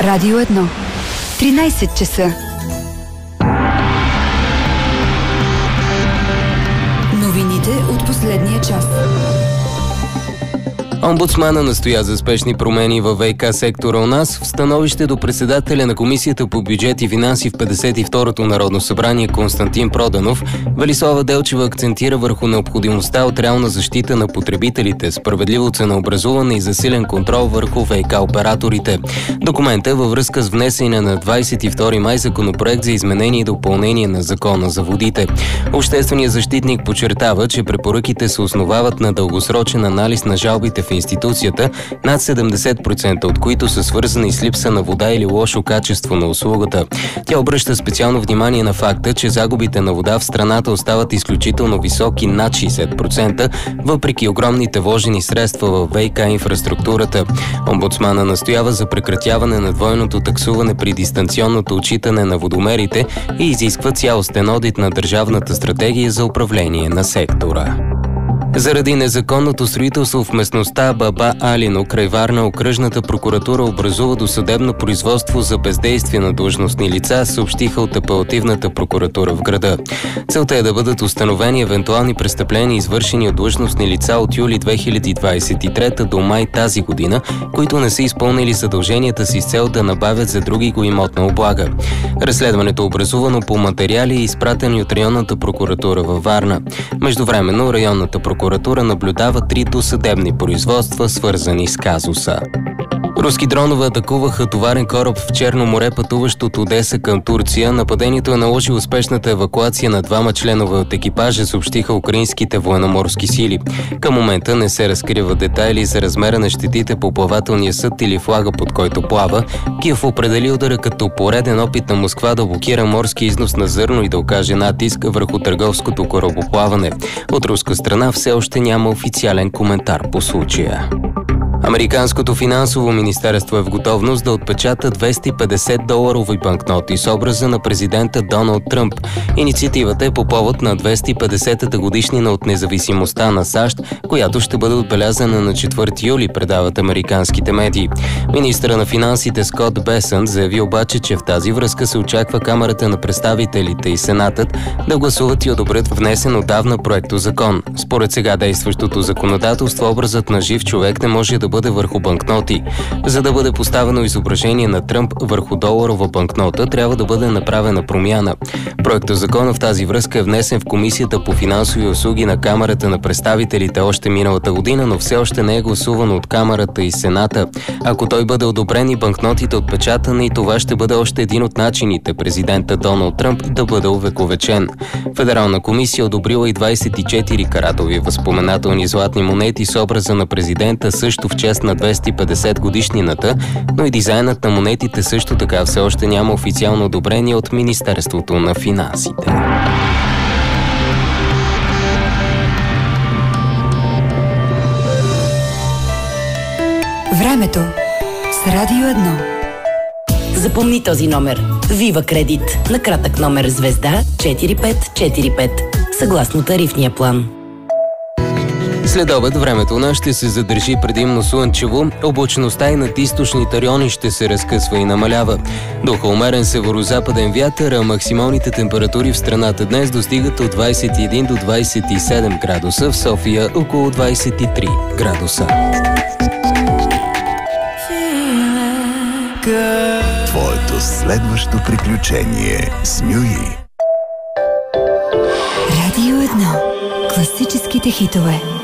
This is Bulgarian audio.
Радио 1. 13 часа. Новините от последния час. Омбудсмана настоя за спешни промени във ВиК сектора у нас. В становище до председателя на Комисията по бюджет и финанси в 52-то Народно събрание Константин Проданов, Велислава Делчева акцентира върху необходимостта от реална защита на потребителите, справедливо ценообразуване и засилен контрол върху ВиК операторите. Документът във връзка с внесения на 22 май законопроект за изменение и допълнение на Закона за водите. Общественият защитник подчертава, че препоръките се основават на дългосрочен анализ на жалбите в институцията, над 70% от които са свързани с липса на вода или лошо качество на услугата. Тя обръща специално внимание на факта, че загубите на вода в страната остават изключително високи, над 60%, въпреки огромните вложени средства в ВиК инфраструктурата. Омбудсмана настоява за прекратяване на двойното таксуване при дистанционното отчитане на водомерите и изисква цялостен одит на Държавната стратегия за управление на сектора. Заради незаконното строителство в местността Баба Алино край Варна, окръжната прокуратура образува досъдебно производство за бездействие на длъжностни лица, съобщиха от апелативната прокуратура в града. Целта е да бъдат установени евентуални престъпления, извършени от длъжностни лица от юли 2023 до май тази година, които не са изпълнили задълженията си с цел да набавят за други го имотна облага. Разследването е образувано по материали и изпратени от районната прокуратура във Варна. Междувременно районната прокуратура наблюдава 3 досъдебни производства, свързани с казуса. Руски дронове атакуваха товарен кораб в Черно море, пътуващ от Одеса към Турция. Нападението е наложило успешната евакуация на 2 членове от екипажа, съобщиха украинските военноморски сили. Към момента не се разкрива детайли за размера на щетите по плавателния съд или флага, под който плава. Киев определи удара като пореден опит на Москва да блокира морски износ на зърно и да окаже натиск върху търговското корабоплаване. От руска страна все още няма официален коментар по случая. Американското финансово министерство е в готовност да отпечата $250 банкноти с образа на президента Доналд Тръмп. Инициативата е по повод на 250-та годишнина от независимостта на САЩ, която ще бъде отбелязана на 4 юли, предават американските медии. Министърът на финансите Скот Бесънт заяви обаче, че в тази връзка се очаква Камарата на представителите и Сенатът да гласуват и одобрят внесен отдавна проектозакон. Според сега действащото законодателство, образът на жив човек не може да бъде върху банкноти. За да бъде поставено изображение на Тръмп върху доларова банкнота, трябва да бъде направена промяна. Проектозакона в тази връзка е внесен в Комисията по финансови услуги на Камарата на представителите още миналата година, но все още не е гласувано от Камарата и Сената. Ако той бъде одобрен и банкнотите отпечатани, това ще бъде още един от начините президента Доналд Тръмп да бъде увековечен. Федерална комисия одобрила и 24 каратови възпоменателни златни монети с образа на президента, също в чест на 250 годишнината, но и дизайнът на монетите също така все още няма официално одобрение от Министерството на финансите. Времето с Радио 1. Запомни този номер. Вива Кредит. На кратък номер звезда 4545. Съгласно тарифния план. След обед времето у нас ще се задържи предимно слънчево, облачността и над източните райони ще се разкъсва и намалява. Духа умерен северозападен вятър, а максималните температури в страната днес достигат от 21 до 27 градуса, в София около 23 градуса. Твоето следващо приключение с Нюи. Радио 1. Класическите хитове.